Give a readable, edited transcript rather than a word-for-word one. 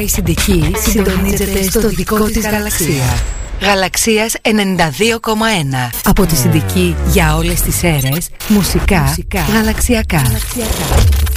Η Συντική συντονίζεται στο δικό της γαλαξία. Γαλαξίας 92,1. Από τη Συντική για όλες τις αίρες, μουσικά, γαλαξιακά.